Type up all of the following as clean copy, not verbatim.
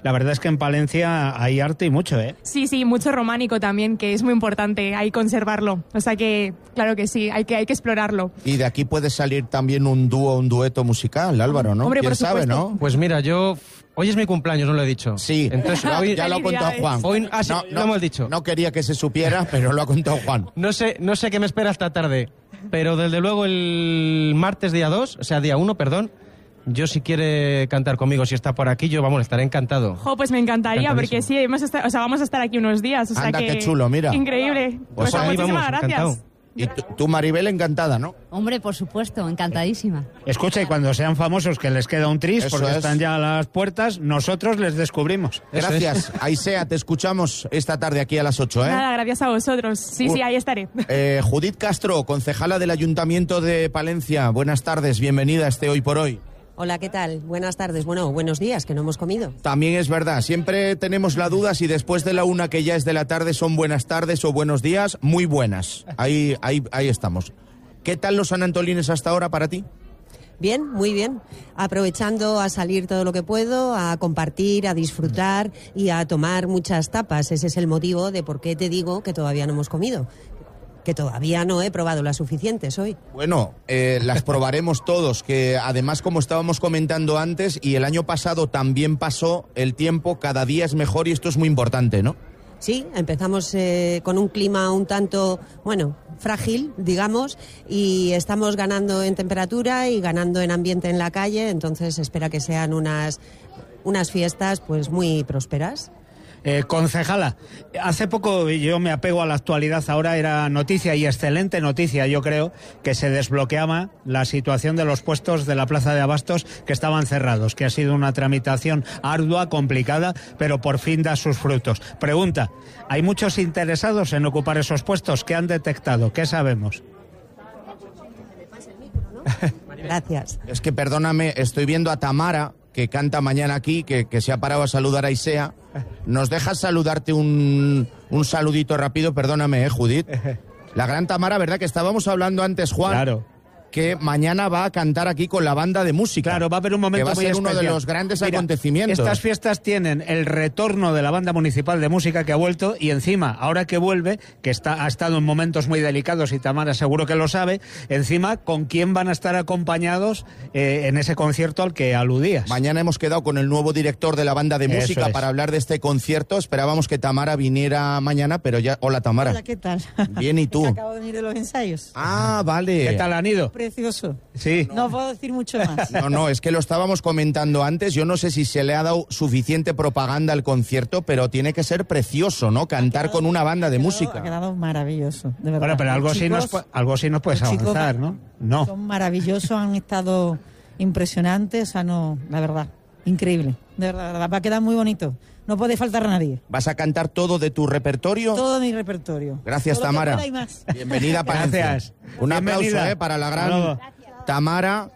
la verdad es que en Palencia hay arte y mucho, ¿eh? Sí, mucho románico también, que es muy importante ahí conservarlo. O sea que, claro que sí, hay que explorarlo. Y de aquí puede salir también un dueto musical, Álvaro, ¿no? Hombre, ¿Quién por sabe, supuesto. no? Pues mira, hoy es mi cumpleaños, no lo he dicho. Sí, Entonces, ya lo ha contado Juan. Hoy, sí, lo hemos dicho. No quería que se supiera, pero lo ha contado Juan. No sé qué me espera esta tarde, pero desde luego el martes día 2, o sea, día 1, perdón, yo si quiere cantar conmigo, si está por aquí, estaré encantado. Pues me encantaría, porque sí, vamos a estar aquí unos días. O sea Anda, que qué chulo, mira. Increíble. Pues muchísimas gracias. Encantado. Y tú, Maribel, encantada, ¿no? Hombre, por supuesto, encantadísima. Escucha, y cuando sean famosos, que les queda un tris, Eso porque es. están ya a las puertas, nosotros les descubrimos. Gracias. Aisea, te escuchamos esta tarde aquí a las 8, ¿eh? Nada, gracias a vosotros. Sí, ahí estaré. Judith Castro, concejala del Ayuntamiento de Palencia. Buenas tardes, bienvenida a este Hoy por Hoy. Hola, ¿qué tal? Buenas tardes. Bueno, buenos días, que no hemos comido. También es verdad, siempre tenemos la duda si después de la 1, que ya es de la tarde, son buenas tardes o buenos días. Muy buenas. Ahí estamos. ¿Qué tal los sanantolines hasta ahora para ti? Bien, muy bien. Aprovechando a salir todo lo que puedo, a compartir, a disfrutar y a tomar muchas tapas. Ese es el motivo de por qué te digo que todavía no hemos comido. Que todavía no he probado las suficientes hoy. Bueno, las probaremos todos, que además, como estábamos comentando antes, y el año pasado también pasó, el tiempo cada día es mejor y esto es muy importante, ¿no? Sí, empezamos con un clima un tanto, frágil, digamos, y estamos ganando en temperatura y ganando en ambiente en la calle, entonces espera que sean unas fiestas pues muy prósperas. Concejala, hace poco, yo me apego a la actualidad, ahora era noticia y excelente noticia, yo creo, que se desbloqueaba la situación de los puestos de la Plaza de Abastos que estaban cerrados, que ha sido una tramitación ardua, complicada, pero por fin da sus frutos. Pregunta, ¿hay muchos interesados en ocupar esos puestos? ¿Qué han detectado? ¿Qué sabemos? Gracias. Es que, perdóname, estoy viendo a Tamara, que canta mañana aquí, que se ha parado a saludar a Aisea. ¿Nos dejas saludarte un saludito rápido? Perdóname, Judith. La gran Tamara, ¿verdad? Que estábamos hablando antes, Juan. Claro. Que mañana va a cantar aquí con la banda de música. Va a haber un momento que va a muy ser especial. uno de los grandes acontecimientos. Estas fiestas tienen el retorno de la banda municipal de música que ha vuelto y encima, ahora que vuelve, que ha estado en momentos muy delicados y Tamara seguro que lo sabe, encima, ¿con quién van a estar acompañados en ese concierto al que aludías? Mañana hemos quedado con el nuevo director de la banda de música Eso es. para hablar de este concierto. Esperábamos que Tamara viniera mañana, pero ya... Hola, Tamara. Hola, ¿qué tal? Bien, ¿y tú? Acabo de venir de los ensayos. Ah, vale. ¿Qué tal han ido? Precioso. Sí. No puedo decir mucho más. No, es que lo estábamos comentando antes. Yo no sé si se le ha dado suficiente propaganda al concierto, pero tiene que ser precioso, ¿no? Cantar con una banda de música. Ha quedado maravilloso, de verdad. Bueno, pero algo sí nos puedes avanzar, ¿no? No. Son maravillosos, han estado impresionantes, la verdad, increíble. De verdad, va a quedar muy bonito. No puede faltar a nadie. ¿Vas a cantar todo de tu repertorio? Todo mi repertorio. Gracias, Todo lo que Tamara. pueda y más. Bienvenida a Palencia. Gracias. Un Bienvenida. aplauso para la gran Tamara,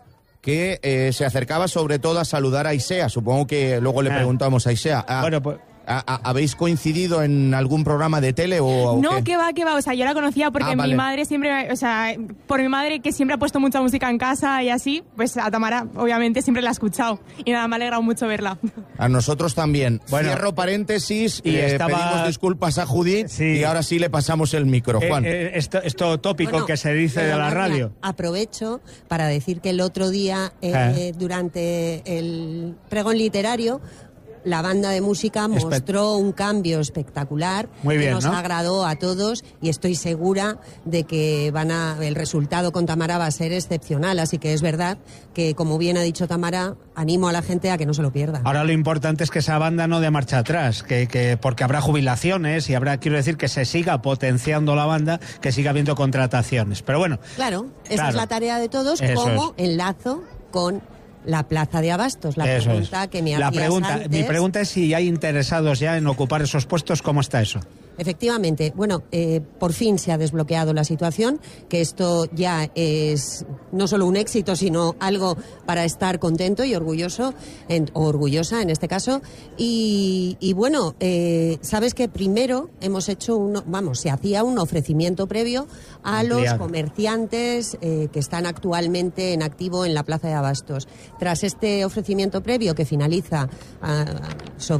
que se acercaba sobre todo a saludar a Aisea. Supongo que luego le preguntamos a Aisea. Bueno, pues... ¿Habéis coincidido en algún programa de tele o No, qué? qué va. O sea, yo la conocía porque vale. mi madre siempre, por mi madre que siempre ha puesto mucha música en casa y así, pues a Tamara obviamente siempre la he escuchado y nada, me ha alegrado mucho verla. A nosotros también. Bueno, cierro paréntesis y estaba... pedimos disculpas a Judith y ahora sí le pasamos el micro, Juan. Esto tópico que se dice de la radio. Aprovecho para decir que el otro día, durante el pregón literario, la banda de música mostró un cambio espectacular. Muy bien, que nos ¿no? agradó a todos y estoy segura de que el resultado con Tamara va a ser excepcional. Así que es verdad que, como bien ha dicho Tamara, animo a la gente a que no se lo pierda. Ahora lo importante es que esa banda no dé marcha atrás, porque habrá jubilaciones y quiero decir, que se siga potenciando la banda, que siga habiendo contrataciones. Pero bueno. Claro, esa es la tarea de todos, Eso como enlazo con la Plaza de Abastos. La Eso pregunta es. que me hacías antes. Mi pregunta es si hay interesados ya en ocupar esos puestos. ¿Cómo está eso? Efectivamente, por fin se ha desbloqueado la situación, que esto ya es no solo un éxito, sino algo para estar contento y orgulloso, o orgullosa en este caso. Y bueno, sabes que primero hemos hecho se hacía un ofrecimiento previo a los comerciantes que están actualmente en activo en la Plaza de Abastos. Tras este ofrecimiento previo que finaliza